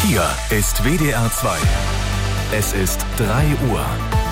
Hier ist WDR 2. Es ist 3 Uhr.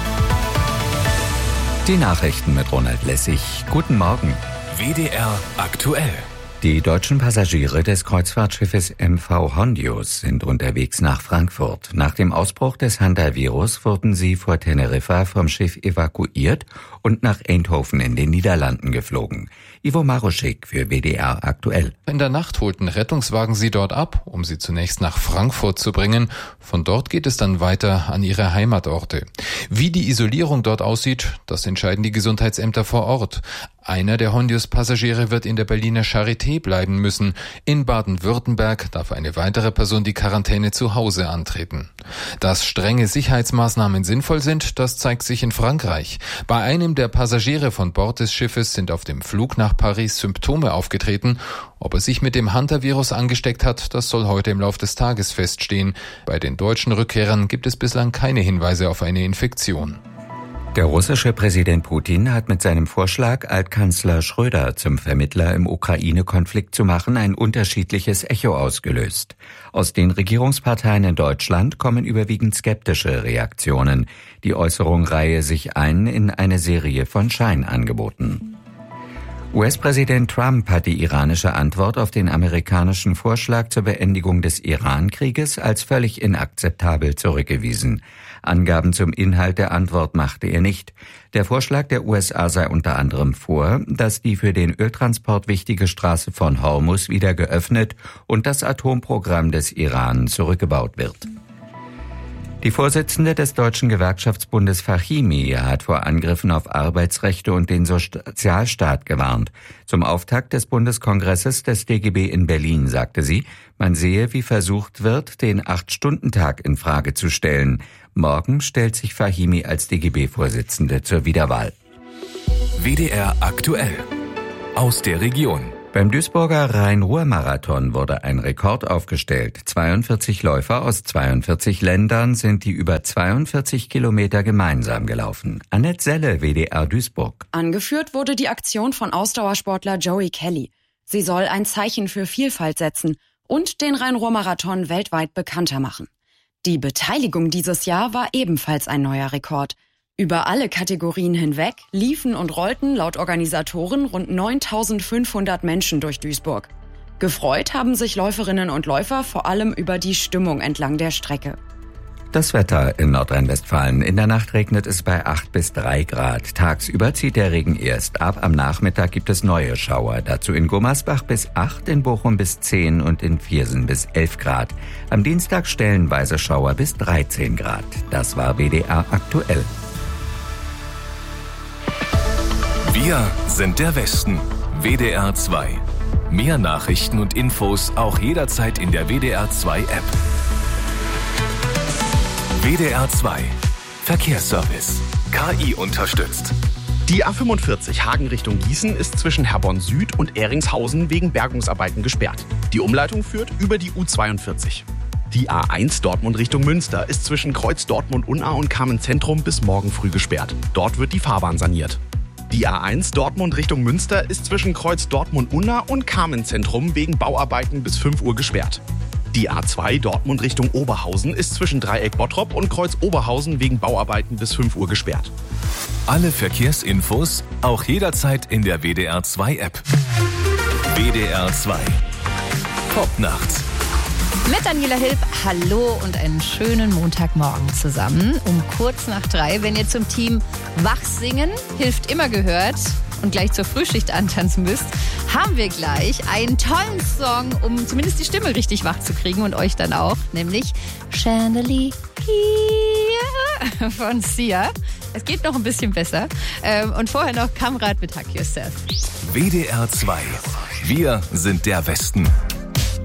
Die Nachrichten mit Ronald Lessig. Guten Morgen. WDR aktuell. Die deutschen Passagiere des Kreuzfahrtschiffes MV Hondius sind unterwegs nach Frankfurt. Nach dem Ausbruch des Hantavirus wurden sie vor Teneriffa vom Schiff evakuiert und nach Eindhoven in den Niederlanden geflogen. Ivo Maruschik für WDR aktuell. In der Nacht holten Rettungswagen sie dort ab, um sie zunächst nach Frankfurt zu bringen. Von dort geht es dann weiter an ihre Heimatorte. Wie die Isolierung dort aussieht, das entscheiden die Gesundheitsämter vor Ort. Einer der Hondius-Passagiere wird in der Berliner Charité bleiben müssen. In Baden-Württemberg darf eine weitere Person die Quarantäne zu Hause antreten. Dass strenge Sicherheitsmaßnahmen sinnvoll sind, das zeigt sich in Frankreich. Bei einem der Passagiere von Bord des Schiffes sind auf dem Flug nach Paris Symptome aufgetreten. Ob er sich mit dem Hantavirus angesteckt hat, das soll heute im Laufe des Tages feststehen. Bei den deutschen Rückkehrern gibt es bislang keine Hinweise auf eine Infektion. Der russische Präsident Putin hat mit seinem Vorschlag, Altkanzler Schröder zum Vermittler im Ukraine-Konflikt zu machen, ein unterschiedliches Echo ausgelöst. Aus den Regierungsparteien in Deutschland kommen überwiegend skeptische Reaktionen. Die Äußerung reihe sich ein in eine Serie von Scheinangeboten. US-Präsident Trump hat die iranische Antwort auf den amerikanischen Vorschlag zur Beendigung des Iran-Krieges als völlig inakzeptabel zurückgewiesen. Angaben zum Inhalt der Antwort machte er nicht. Der Vorschlag der USA sei unter anderem vor, dass die für den Öltransport wichtige Straße von Hormuz wieder geöffnet und das Atomprogramm des Iran zurückgebaut wird. Die Vorsitzende des Deutschen Gewerkschaftsbundes Fachimi hat vor Angriffen auf Arbeitsrechte und den Sozialstaat gewarnt. Zum Auftakt des Bundeskongresses des DGB in Berlin sagte sie, man sehe, wie versucht wird, den 8-Stunden-Tag in Frage zu stellen. Morgen stellt sich Fachimi als DGB-Vorsitzende zur Wiederwahl. WDR aktuell. Aus der Region. Beim Duisburger Rhein-Ruhr-Marathon wurde ein Rekord aufgestellt. 42 Läufer aus 42 Ländern sind die über 42 Kilometer gemeinsam gelaufen. Annette Selle, WDR Duisburg. Angeführt wurde die Aktion von Ausdauersportler Joey Kelly. Sie soll ein Zeichen für Vielfalt setzen und den Rhein-Ruhr-Marathon weltweit bekannter machen. Die Beteiligung dieses Jahr war ebenfalls ein neuer Rekord. Über alle Kategorien hinweg liefen und rollten laut Organisatoren rund 9.500 Menschen durch Duisburg. Gefreut haben sich Läuferinnen und Läufer vor allem über die Stimmung entlang der Strecke. Das Wetter in Nordrhein-Westfalen. In der Nacht regnet es bei 8 bis 3 Grad. Tagsüber zieht der Regen erst ab. Am Nachmittag gibt es neue Schauer. Dazu in Gummersbach bis 8, in Bochum bis 10 und in Viersen bis 11 Grad. Am Dienstag stellenweise Schauer bis 13 Grad. Das war WDR aktuell. Wir sind der Westen. WDR 2. Mehr Nachrichten und Infos auch jederzeit in der WDR 2 App. WDR 2. Verkehrsservice. KI unterstützt. Die A45 Hagen Richtung Gießen ist zwischen Herborn Süd und Ehringshausen wegen Bergungsarbeiten gesperrt. Die Umleitung führt über die U42. Die A1 Dortmund Richtung Münster ist zwischen Kreuz Dortmund-Unna und Kamen-Zentrum bis morgen früh gesperrt. Dort wird die Fahrbahn saniert. Die A1 Dortmund Richtung Münster ist zwischen Kreuz Dortmund-Unna und Kamen-Zentrum wegen Bauarbeiten bis 5 Uhr gesperrt. Die A2 Dortmund Richtung Oberhausen ist zwischen Dreieck Bottrop und Kreuz Oberhausen wegen Bauarbeiten bis 5 Uhr gesperrt. Alle Verkehrsinfos auch jederzeit in der WDR 2 App. WDR 2. Top nachts. Mit Daniela Hilb, hallo und einen schönen Montagmorgen zusammen. Um kurz nach 3, wenn ihr zum Team Wachsingen, hilft immer gehört und gleich zur Frühschicht antanzen müsst, haben wir gleich einen tollen Song, um zumindest die Stimme richtig wach zu kriegen und euch dann auch, nämlich Chandelier von Sia. Es geht noch ein bisschen besser. Und vorher noch Kamrat mit Hack Yourself. WDR 2. Wir sind der Westen.